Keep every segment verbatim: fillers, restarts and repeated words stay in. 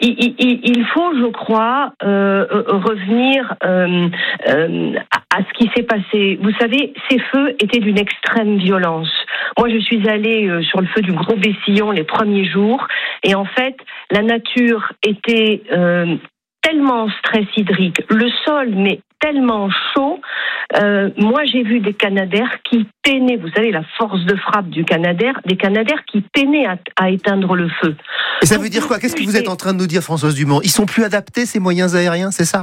il, il, il faut, je crois, euh, revenir euh, euh, à, à ce qui s'est passé. Vous savez, ces feux étaient d'une extrême violence. Moi, je suis allée euh, sur le feu du Gros Bessillon les premiers jours, et en fait, la nature était euh, tellement en stress hydrique, le sol, mais tellement chaud. Euh, moi, j'ai vu des canadaires qui peinaient, vous savez, la force de frappe du canadair, des canadaires qui peinaient à, à éteindre le feu. Et ça veut dire quoi ? Qu'est-ce que vous êtes en train de nous dire, Françoise Dumont ? Ils sont plus adaptés, ces moyens aériens, c'est ça ?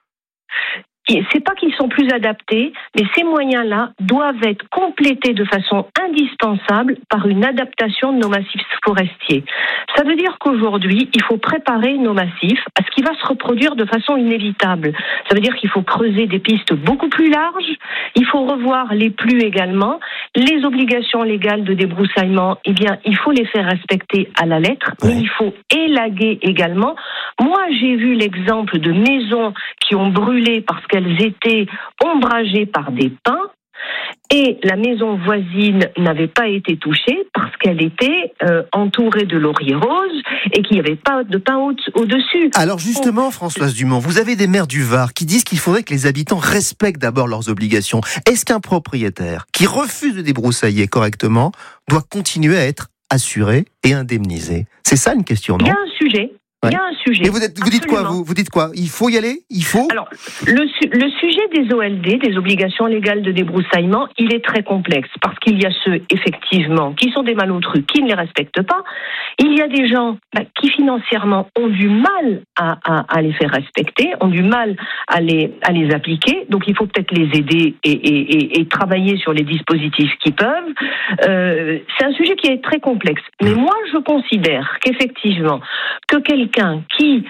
C'est pas qu'ils sont plus adaptés, mais ces moyens-là doivent être complétés de façon indispensable par une adaptation de nos massifs forestiers. Ça veut dire qu'aujourd'hui, il faut préparer nos massifs à ce qui va se reproduire de façon inévitable. Ça veut dire qu'il faut creuser des pistes beaucoup plus larges, il faut revoir les pluies également, les obligations légales de débroussaillement, eh bien, il faut les faire respecter à la lettre, mais il faut élaguer également. Moi, j'ai vu l'exemple de maisons qui ont brûlé parce qu'elles étaient ombragées par des pins, et la maison voisine n'avait pas été touchée parce qu'elle était euh, entourée de lauriers roses et qu'il n'y avait pas de pin au- au-dessus. Alors justement, Françoise Dumont, vous avez des maires du Var qui disent qu'il faudrait que les habitants respectent d'abord leurs obligations. Est-ce qu'un propriétaire qui refuse de débroussailler correctement doit continuer à être assuré et indemnisé ? C'est ça une question, non ? Il y a un sujet. Il y a un sujet. Et vous, êtes, vous dites quoi, Absolument. vous Vous dites quoi ? Il faut y aller ? Il faut ? Alors, le, su- le sujet des O L D, des obligations légales de débroussaillement, il est très complexe parce qu'il y a ceux, effectivement, qui sont des malotrus, qui ne les respectent pas. Il y a des gens bah, qui, financièrement, ont du mal à, à, à les faire respecter, ont du mal à les, à les appliquer. Donc, il faut peut-être les aider et, et, et, et travailler sur les dispositifs qui peuvent. Euh, c'est un sujet qui est très complexe. Mais moi, je considère qu'effectivement, que quelqu'un qui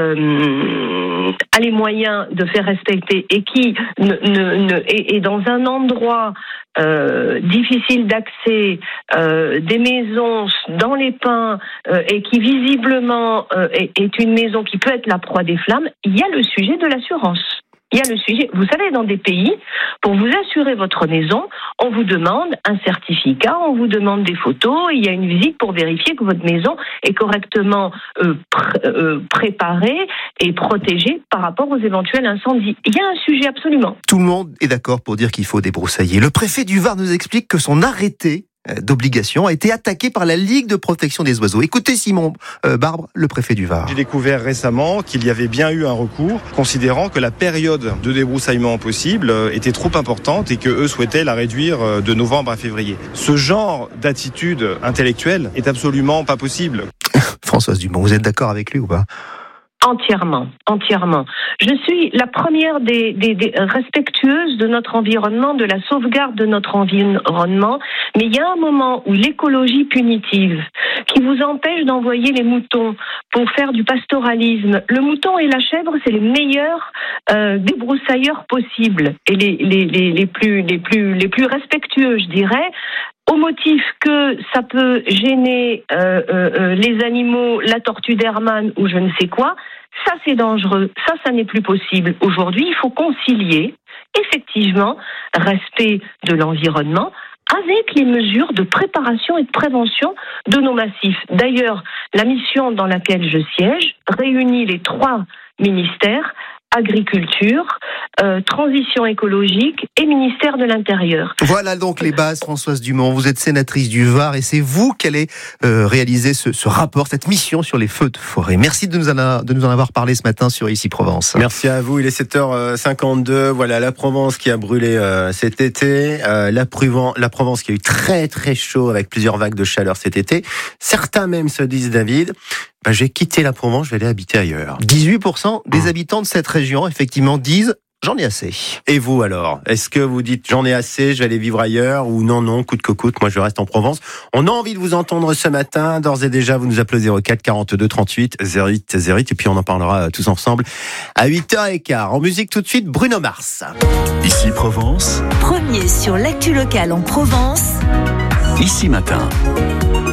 euh, a les moyens de faire respecter et qui ne, ne, ne, est, est dans un endroit euh, difficile d'accès, euh, des maisons dans les pins euh, et qui visiblement euh, est, est une maison qui peut être la proie des flammes, il y a le sujet de l'assurance. Il y a le sujet, vous savez, dans des pays, pour vous assurer votre maison, on vous demande un certificat, on vous demande des photos, et il y a une visite pour vérifier que votre maison est correctement euh, pr- euh, préparée et protégée par rapport aux éventuels incendies. Il y a un sujet absolument. Tout le monde est d'accord pour dire qu'il faut débroussailler. Le préfet du Var nous explique que son arrêté d'obligation a été attaqué par la Ligue de protection des oiseaux. Écoutez Simon euh, Barbre, le préfet du Var. J'ai découvert récemment qu'il y avait bien eu un recours, considérant que la période de débroussaillement possible était trop importante et que eux souhaitaient la réduire de novembre à février. Ce genre d'attitude intellectuelle est absolument pas possible. Françoise Dumont, vous êtes d'accord avec lui ou pas ? Entièrement, entièrement. Je suis la première des, des, des respectueuses de notre environnement, de la sauvegarde de notre environnement, mais il y a un moment où l'écologie punitive, qui vous empêche d'envoyer les moutons pour faire du pastoralisme, le mouton et la chèvre, c'est les meilleurs euh, débroussailleurs possibles et les, les, les, les, plus, les, plus, les plus respectueux, je dirais, au motif que ça peut gêner euh, euh, les animaux, la tortue d'Hermann ou je ne sais quoi, ça c'est dangereux, ça, ça n'est plus possible. Aujourd'hui, il faut concilier, effectivement, respect de l'environnement avec les mesures de préparation et de prévention de nos massifs. D'ailleurs, la mission dans laquelle je siège réunit les trois ministères, agriculture, euh, transition écologique et ministère de l'Intérieur. Voilà donc les bases, Françoise Dumont. Vous êtes sénatrice du Var et c'est vous qui allez euh, réaliser ce, ce rapport, cette mission sur les feux de forêt. Merci de nous, en, de nous en avoir parlé ce matin sur Ici Provence. Merci à vous, il est sept heures cinquante-deux. Voilà, la Provence qui a brûlé euh, cet été. Euh, la, Provence, la Provence qui a eu très très chaud avec plusieurs vagues de chaleur cet été. Certains même se disent, David, bah, j'ai quitté la Provence, je vais aller habiter ailleurs. dix-huit pour cent des mmh. habitants de cette région, effectivement, disent j'en ai assez. Et vous alors ? Est-ce que vous dites j'en ai assez, je vais aller vivre ailleurs ? Ou non, non, coûte que coûte, moi je reste en Provence. On a envie de vous entendre ce matin. D'ores et déjà, vous nous appelez zéro quatre quarante-deux trente-huit zéro huit zéro huit. Et puis on en parlera tous ensemble à huit heures quinze. En musique tout de suite, Bruno Mars. Ici Provence. Premier sur l'actu locale en Provence. Ici Matin.